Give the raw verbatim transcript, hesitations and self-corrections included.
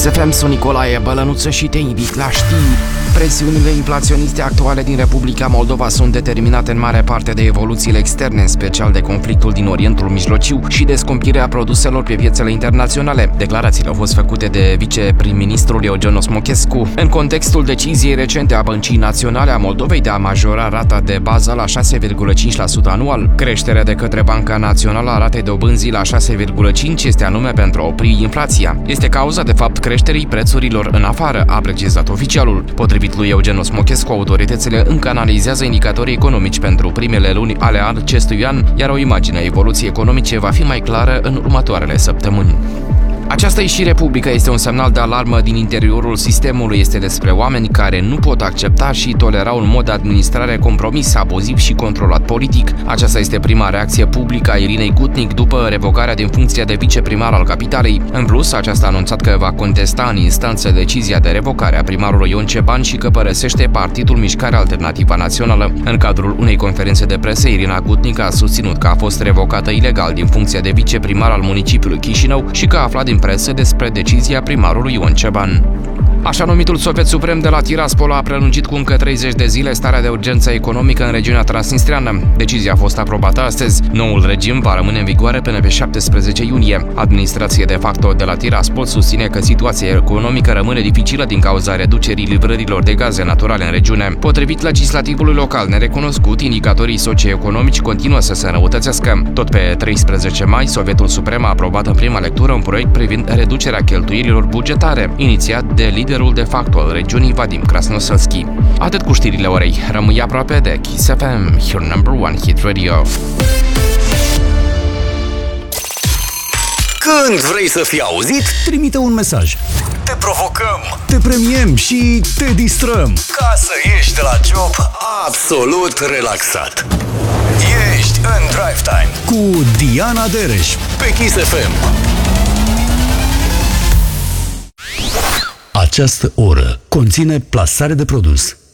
Kiss F M, sunt Nicolae Bălănuță și te invit la știri. Presiunile inflaționiste actuale din Republica Moldova sunt determinate în mare parte de evoluțiile externe, în special de conflictul din Orientul Mijlociu și de scumpirea produselor pe piețele internaționale. Declarațiile au fost făcute de viceprim-ministrul Eugen Smochescu în contextul deciziei recente a Băncii Naționale a Moldovei de a majora rata de bază la șase virgulă cinci la sută anual. Creșterea de către Banca Națională a ratei dobânzii la șase virgulă cinci la sută este anume pentru a opri inflația. Este cauza, de fapt, creșterii prețurilor în afară, a precizat oficialul. Potrivit lui Eugen Smochescu, autoritățile încă analizează indicatorii economici pentru primele luni ale acestui an, iar o imagine a evoluției economice va fi mai clară în următoarele săptămâni. Această ieșire publică este un semnal de alarmă din interiorul sistemului. Este despre oameni care nu pot accepta și tolera un mod de administrare compromis, abuziv și controlat politic. Aceasta este prima reacție publică a Irinei Gutnic după revocarea din funcția de viceprimar al capitalei. În plus, aceasta a anunțat că va contesta în instanță decizia de revocare a primarului Ion Ceban și că părăsește partidul Mișcarea Alternativă Națională. În cadrul unei conferințe de presă, Irina Gutnic a susținut că a fost revocată ilegal din funcția de viceprimar al municipiului Chișinău și că a aflat din presă despre decizia primarului Ion Ceban. Așa numitul Sovet Suprem de la Tiraspol a prelungit cu încă treizeci de zile starea de urgență economică în regiunea transnistreană. Decizia a fost aprobată astăzi. Noul regim va rămâne în vigoare până pe șaptesprezece iunie. Administrația de facto de la Tiraspol susține că situația economică rămâne dificilă din cauza reducerii livrărilor de gaze naturale în regiune. Potrivit legislativului local nerecunoscut, indicatorii socioeconomici continuă să se înrăutățească. Tot pe treisprezece mai, Sovietul Suprem a aprobat în prima lectură un proiect privind reducerea cheltuielilor bugetare, inițiat de liderul de facto al regiunii Vadim Krasnoselski. Atât cu știrile orei. Rămâi aproape de Kiss F M, your number one hit radio. Când vrei să fii auzit, trimite un mesaj. Te provocăm, te premiem și te distrăm, ca să ieși de la job absolut relaxat. Ești în Drive Time cu Diana Dereș pe Kiss F M. Această oră conține plasare de produs.